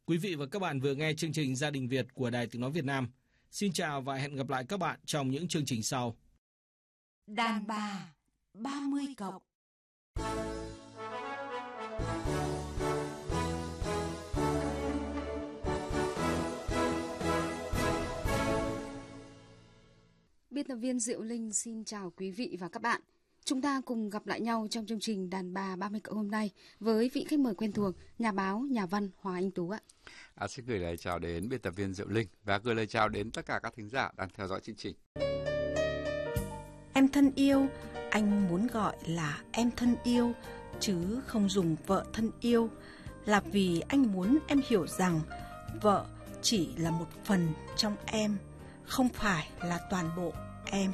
Quý vị và các bạn vừa nghe chương trình Gia đình Việt của Đài Tiếng nói Việt Nam. Xin chào và hẹn gặp lại các bạn trong những chương trình sau. Đàn bà 30 cộng. Biên tập viên Diệu Linh xin chào quý vị và các bạn. Chúng ta cùng gặp lại nhau trong chương trình Đàn bà 30 cộng hôm nay với vị khách mời quen thuộc, nhà báo, nhà văn Hòa Anh Tú ạ. Xin gửi lời chào đến biên tập viên Diệu Linh và gửi lời chào đến tất cả các thính giả đang theo dõi chương trình. Em thân yêu, anh muốn gọi là em thân yêu, chứ không dùng vợ thân yêu, là vì anh muốn em hiểu rằng vợ chỉ là một phần trong em, không phải là toàn bộ em.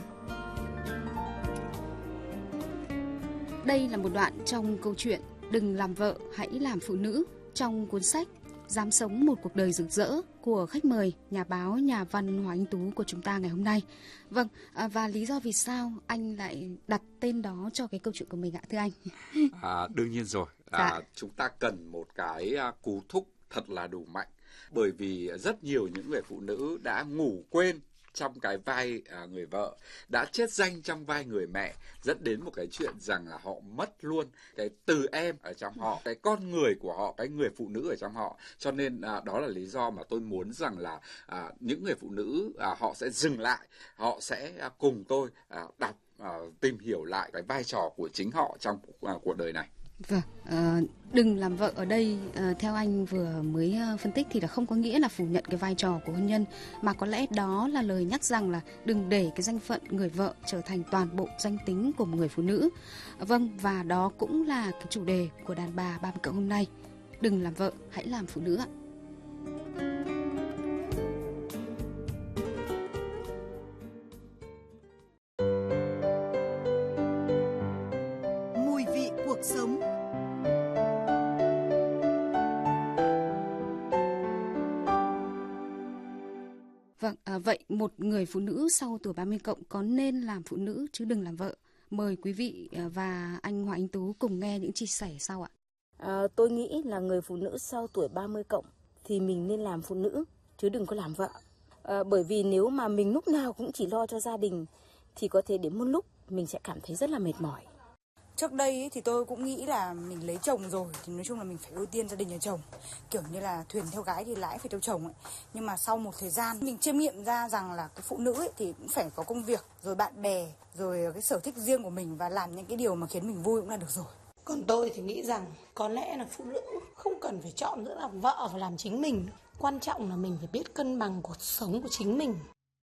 Đây là một đoạn trong câu chuyện Đừng làm vợ, hãy làm phụ nữ trong cuốn sách Dám sống một cuộc đời rực rỡ của khách mời, nhà báo, nhà văn Hòa Anh Tú của chúng ta ngày hôm nay. Vâng, và lý do vì sao anh lại đặt tên đó cho cái câu chuyện của mình ạ, thưa anh? Đương nhiên rồi, chúng ta cần một cái cú thúc thật là đủ mạnh. Bởi vì rất nhiều những người phụ nữ đã ngủ quên trong cái vai người vợ, đã chết danh trong vai người mẹ, dẫn đến một cái chuyện rằng là họ mất luôn cái từ em ở trong họ, cái con người của họ, cái người phụ nữ ở trong họ. Cho nên đó là lý do mà tôi muốn rằng là những người phụ nữ họ sẽ dừng lại, họ sẽ cùng tôi đọc, tìm hiểu lại cái vai trò của chính họ trong cuộc đời này. Vâng, đừng làm vợ ở đây theo anh vừa mới phân tích thì là không có nghĩa là phủ nhận cái vai trò của hôn nhân, mà có lẽ đó là lời nhắc rằng là đừng để cái danh phận người vợ trở thành toàn bộ danh tính của một người phụ nữ. Vâng, và đó cũng là cái chủ đề của Đàn bà 30 cộng hôm nay. Đừng làm vợ, hãy làm phụ nữ ạ. Mùi vị cuộc sống. Vâng, vậy một người phụ nữ sau tuổi 30 cộng có nên làm phụ nữ chứ đừng làm vợ? Mời quý vị và anh Hoàng Anh Tú cùng nghe những chia sẻ sau ạ. Tôi nghĩ là người phụ nữ sau tuổi 30 cộng thì mình nên làm phụ nữ chứ đừng có làm vợ. Bởi vì nếu mà mình lúc nào cũng chỉ lo cho gia đình thì có thể đến một lúc mình sẽ cảm thấy rất là mệt mỏi. Trước đây ấy, thì tôi cũng nghĩ là mình lấy chồng rồi thì nói chung là mình phải ưu tiên gia đình nhà chồng, kiểu như là thuyền theo gái thì lái phải theo chồng ấy. Nhưng mà sau một thời gian mình chiêm nghiệm ra rằng là cái phụ nữ ấy thì cũng phải có công việc, rồi bạn bè, rồi cái sở thích riêng của mình và làm những cái điều mà khiến mình vui cũng là được rồi. Còn tôi thì nghĩ rằng có lẽ là phụ nữ không cần phải chọn giữa làm vợ và làm chính mình. Quan trọng là mình phải biết cân bằng cuộc sống của chính mình.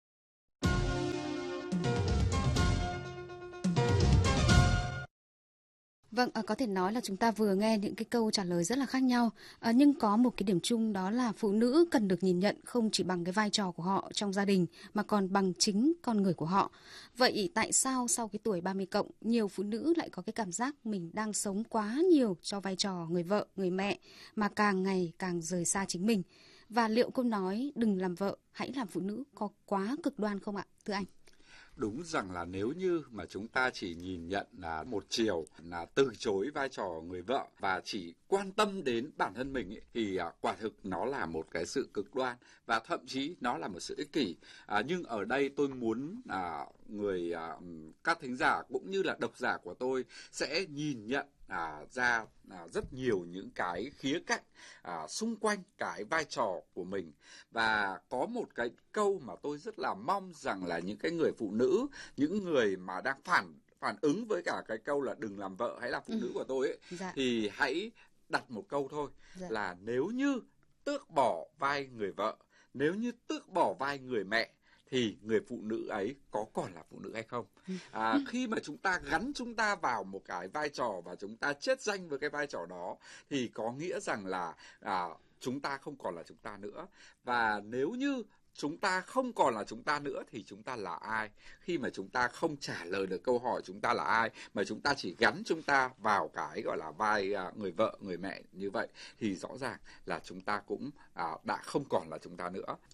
Vâng, có thể nói là chúng ta vừa nghe những cái câu trả lời rất là khác nhau, nhưng có một cái điểm chung đó là phụ nữ cần được nhìn nhận không chỉ bằng cái vai trò của họ trong gia đình mà còn bằng chính con người của họ. Vậy tại sao sau cái tuổi 30 cộng, nhiều phụ nữ lại có cái cảm giác mình đang sống quá nhiều cho vai trò người vợ, người mẹ mà càng ngày càng rời xa chính mình? Và liệu câu nói đừng làm vợ, hãy làm phụ nữ có quá cực đoan không ạ, thưa anh? Đúng rằng là nếu như mà chúng ta chỉ nhìn nhận là một chiều, là từ chối vai trò người vợ và chỉ quan tâm đến bản thân mình ấy, thì quả thực nó là một cái sự cực đoan và thậm chí nó là một sự ích kỷ. Nhưng ở đây tôi muốn các thính giả cũng như là độc giả của tôi sẽ nhìn nhận ra rất nhiều những cái khía cạnh xung quanh cái vai trò của mình. Và có một cái câu mà tôi rất là mong rằng là những cái người phụ nữ, những người mà đang phản ứng với cả cái câu là đừng làm vợ hãy làm phụ nữ của tôi ấy, thì hãy đặt một câu thôi, là nếu như tước bỏ vai người vợ, nếu như tước bỏ vai người mẹ thì người phụ nữ ấy có còn là phụ nữ hay không? Khi mà chúng ta gắn chúng ta vào một cái vai trò và chúng ta chết danh với cái vai trò đó thì có nghĩa rằng là chúng ta không còn là chúng ta nữa. Và nếu như chúng ta không còn là chúng ta nữa thì chúng ta là ai? Khi mà chúng ta không trả lời được câu hỏi chúng ta là ai mà chúng ta chỉ gắn chúng ta vào cái gọi là vai người vợ, người mẹ như vậy thì rõ ràng là chúng ta cũng đã không còn là chúng ta nữa. Vâng,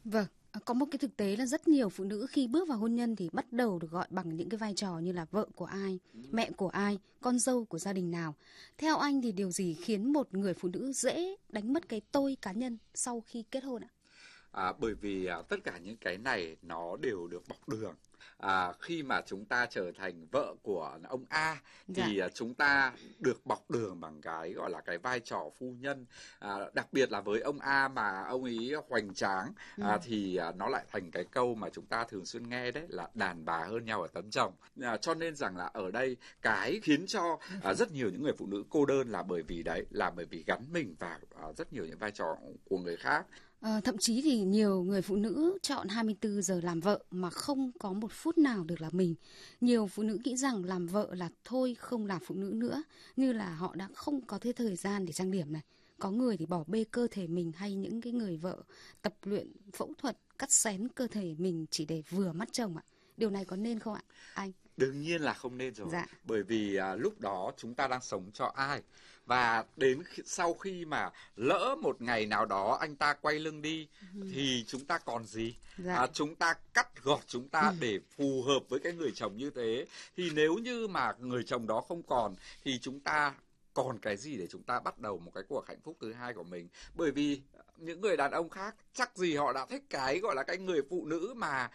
Có một cái thực tế là rất nhiều phụ nữ khi bước vào hôn nhân thì bắt đầu được gọi bằng những cái vai trò như là vợ của ai, mẹ của ai, con dâu của gia đình nào. Theo anh thì điều gì khiến một người phụ nữ dễ đánh mất cái tôi cá nhân sau khi kết hôn ạ? Bởi vì tất cả những cái này nó đều được bọc đường. Khi mà chúng ta trở thành vợ của ông A thì chúng ta được bọc đường bằng cái gọi là cái vai trò phu nhân. Đặc biệt là với ông A mà ông ấy hoành tráng thì nó lại thành cái câu mà chúng ta thường xuyên nghe đấy là đàn bà hơn nhau ở tấm chồng. Cho nên rằng là ở đây cái khiến cho rất nhiều những người phụ nữ cô đơn là bởi vì gắn mình vào rất nhiều những vai trò của người khác. Thậm chí thì nhiều người phụ nữ chọn 24 giờ làm vợ mà không có một phút nào được là mình. Nhiều phụ nữ nghĩ rằng làm vợ là thôi không làm phụ nữ nữa, như là họ đã không có thế thời gian để trang điểm này. Có người thì bỏ bê cơ thể mình, hay những cái người vợ tập luyện phẫu thuật cắt xén cơ thể mình chỉ để vừa mắt chồng ạ. Điều này có nên không ạ, anh? Đương nhiên là không nên rồi. Bởi vì lúc đó chúng ta đang sống cho ai? Và đến sau khi mà lỡ một ngày nào đó anh ta quay lưng đi thì chúng ta còn gì? Chúng ta cắt gọt chúng ta để phù hợp với cái người chồng như thế. Thì nếu như mà người chồng đó không còn thì chúng ta còn cái gì để chúng ta bắt đầu một cái cuộc hạnh phúc thứ hai của mình? Bởi vì những người đàn ông khác chắc gì họ đã thích cái gọi là cái người phụ nữ mà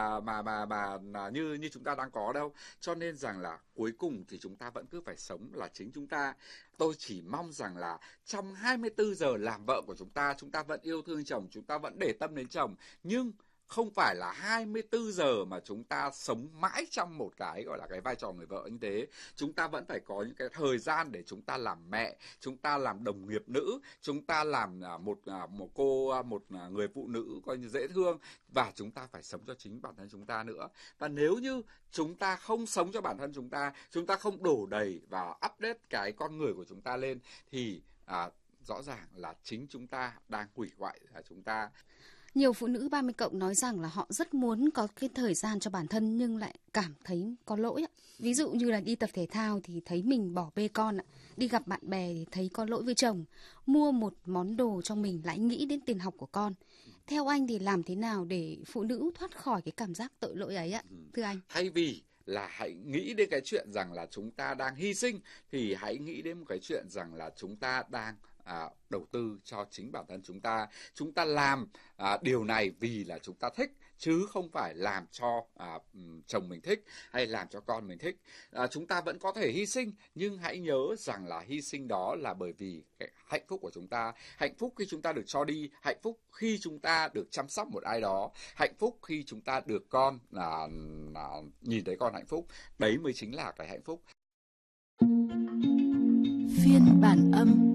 như chúng ta đang có đâu. Cho nên rằng là cuối cùng thì chúng ta vẫn cứ phải sống là chính chúng ta. Tôi chỉ mong rằng là trong 24 giờ làm vợ của chúng ta vẫn yêu thương chồng, chúng ta vẫn để tâm đến chồng, nhưng không phải là 24 giờ mà chúng ta sống mãi trong một cái gọi là cái vai trò người vợ như thế. Chúng ta vẫn phải có những cái thời gian để chúng ta làm mẹ, chúng ta làm đồng nghiệp nữ, chúng ta làm một người phụ nữ coi như dễ thương, và chúng ta phải sống cho chính bản thân chúng ta nữa. Và nếu như chúng ta không sống cho bản thân chúng ta không đổ đầy và update cái con người của chúng ta lên thì rõ ràng là chính chúng ta đang hủy hoại chúng ta. Nhiều phụ nữ 30+ nói rằng là họ rất muốn có cái thời gian cho bản thân nhưng lại cảm thấy có lỗi. Ví dụ như là đi tập thể thao thì thấy mình bỏ bê con, đi gặp bạn bè thì thấy có lỗi với chồng, mua một món đồ cho mình lại nghĩ đến tiền học của con. Theo anh thì làm thế nào để phụ nữ thoát khỏi cái cảm giác tội lỗi ấy ạ, thưa anh? Thay vì là hãy nghĩ đến cái chuyện rằng là chúng ta đang hy sinh thì hãy nghĩ đến một cái chuyện rằng là chúng ta đang đầu tư cho chính bản thân chúng ta. Chúng ta làm điều này vì là chúng ta thích, chứ không phải làm cho chồng mình thích hay làm cho con mình thích. Chúng ta vẫn có thể hy sinh, nhưng hãy nhớ rằng là hy sinh đó là bởi vì cái hạnh phúc của chúng ta. Hạnh phúc khi chúng ta được cho đi, hạnh phúc khi chúng ta được chăm sóc một ai đó, hạnh phúc khi chúng ta được con nhìn thấy con hạnh phúc. Đấy mới chính là cái hạnh phúc. Phiên bản âm